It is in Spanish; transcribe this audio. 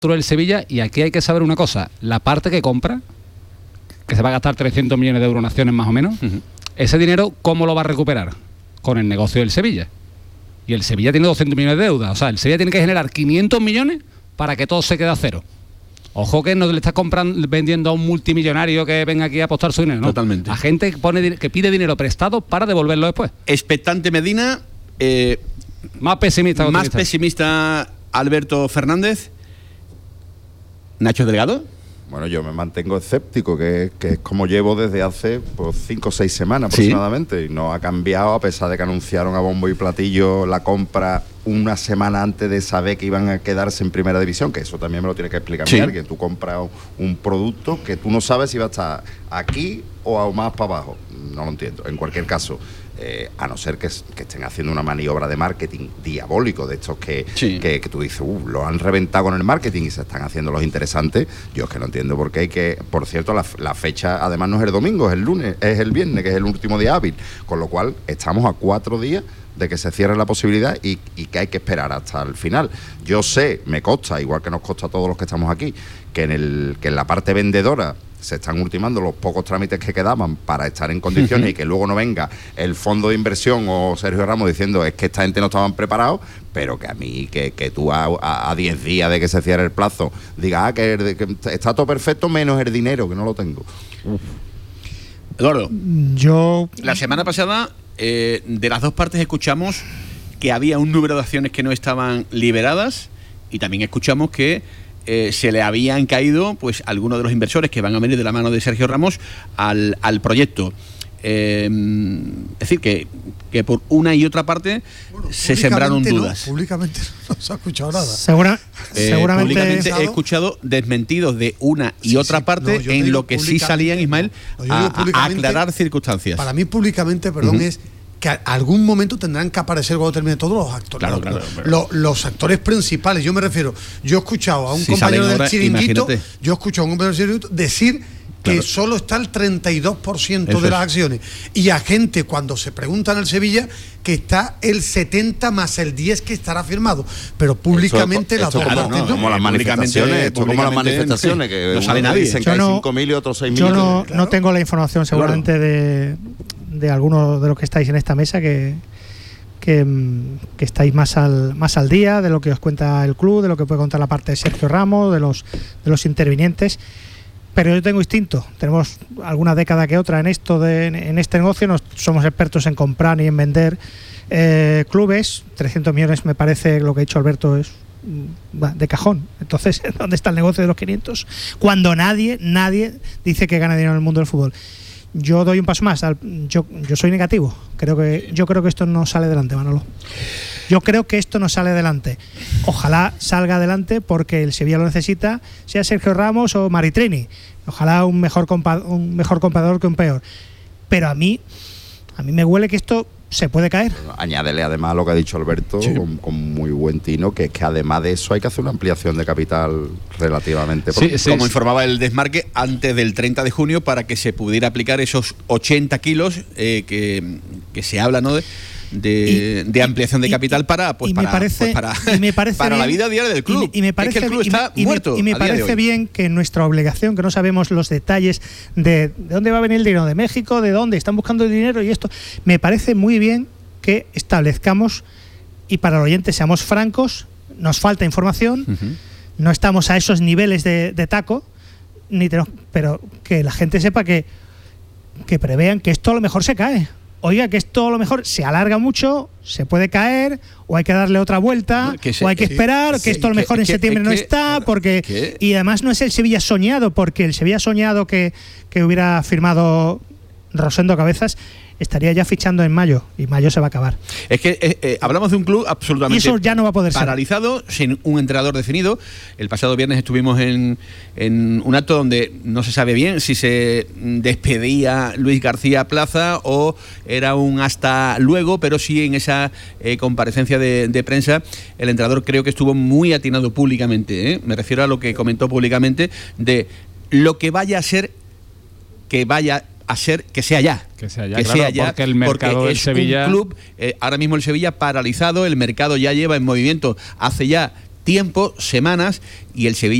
del Sevilla, y aquí hay que saber una cosa: la parte que compra, que se va a gastar 300 millones de euros en acciones más o menos, ese dinero, ¿cómo lo va a recuperar? Con el negocio del Sevilla. Y el Sevilla tiene 200 millones de deuda. O sea, el Sevilla tiene que generar 500 millones para que todo se quede a cero. Ojo que no le estás vendiendo a un multimillonario que venga aquí a apostar su dinero, ¿no? Totalmente. A gente que pide dinero prestado para devolverlo después. Expectante Medina. Más pesimista. Más pesimista Alberto Fernández. Nacho Delgado. Bueno, yo me mantengo escéptico, que es como llevo desde hace 5 o 6 semanas aproximadamente, y no ha cambiado, a pesar de que anunciaron a bombo y platillo la compra una semana antes de saber que iban a quedarse en primera división, que eso también me lo tiene que explicar alguien. Tú compras un producto que tú no sabes si va a estar aquí o más para abajo. No lo entiendo. En cualquier caso, a no ser que estén haciendo una maniobra de marketing diabólico, de estos que tú dices, lo han reventado con el marketing y se están haciendo los interesantes. Yo es que no entiendo por qué hay que... Por cierto, la fecha además no es el domingo, es el lunes, es el viernes, que es el último día hábil, con lo cual estamos a 4 días de que se cierre la posibilidad y que hay que esperar hasta el final. Yo sé, me consta, igual que nos consta a todos los que estamos aquí, que en la parte vendedora se están ultimando los pocos trámites que quedaban para estar en condiciones y que luego no venga el fondo de inversión o Sergio Ramos diciendo es que esta gente no estaban preparados, pero que a mí, que tú a 10 días de que se cierre el plazo digas que está todo perfecto menos el dinero, que no lo tengo. Eduardo, la semana pasada de las dos partes escuchamos que había un número de acciones que no estaban liberadas, y también escuchamos que se le habían caído pues algunos de los inversores que van a venir de la mano de Sergio Ramos al proyecto. Es decir, que por una y otra parte se sembraron dudas. Públicamente no se ha escuchado nada. Seguramente públicamente he escuchado desmentidos de una y otra parte en lo que sí salían, Ismael, a aclarar circunstancias. Para mí públicamente, es que algún momento tendrán que aparecer cuando termine todos los actores. Los actores principales, yo me refiero. Yo he escuchado a un compañero del Chiringuito, decir que solo está el 32% de las acciones, y a gente cuando se pregunta en el Sevilla que está el 70 más el 10 que estará firmado, pero públicamente las dos partes como las manifestaciones, que no sale nadie. Dicen que hay 5.000 y otros 6.000. Yo no tengo la información seguramente de algunos de los que estáis en esta mesa que estáis más al día de lo que os cuenta el club, de lo que puede contar la parte de Sergio Ramos, de los intervinientes. Pero yo tengo instinto, tenemos alguna década que otra en este negocio, no somos expertos en comprar ni en vender clubes. 300 millones me parece, lo que ha dicho Alberto, es de cajón. Entonces, ¿dónde está el negocio de los 500? Cuando nadie dice que gana dinero en el mundo del fútbol. Yo doy un paso más, yo soy negativo. Yo creo que esto no sale adelante, Manolo. Yo creo que esto no sale adelante. Ojalá salga adelante porque el Sevilla lo necesita, sea Sergio Ramos o Maritrini. Ojalá un mejor comprador que un peor. Pero a mí me huele que esto se puede caer. Añádele además lo que ha dicho Alberto con muy buen tino, que es que además de eso hay que hacer una ampliación de capital relativamente pronto. Como informaba el Desmarque, antes del 30 de junio para que se pudiera aplicar esos 80 kilos que se habla, ¿no?, de ampliación de capital para la vida diaria del club. Y me parece, es que el club está muerto. Y me parece bien que nuestra obligación, que no sabemos los detalles de dónde va a venir el dinero, de México, de dónde están buscando el dinero y esto, me parece muy bien que establezcamos, y para el oyente seamos francos, nos falta información, no estamos a esos niveles de taco, pero que la gente sepa que prevean que esto a lo mejor se cae. Oiga, que esto a lo mejor se alarga mucho, se puede caer, o hay que darle otra vuelta, o hay que esperar, que esto a lo mejor en septiembre no está, porque y además no es el Sevilla soñado, porque el Sevilla soñado que hubiera firmado Rosendo Cabezas estaría ya fichando en mayo, y mayo se va a acabar. Es que hablamos de un club absolutamente y eso ya no va a poder paralizado, sin un entrenador definido. El pasado viernes estuvimos en un acto donde no se sabe bien si se despedía Luis García Plaza o era un hasta luego, pero sí en esa comparecencia de prensa el entrenador creo que estuvo muy atinado públicamente, me refiero a lo que comentó públicamente de lo que vaya a ser, que sea ya. Que sea ya, porque el mercado del Sevilla... un club, ahora mismo el Sevilla paralizado, el mercado ya lleva en movimiento hace ya tiempo, semanas, y el Sevilla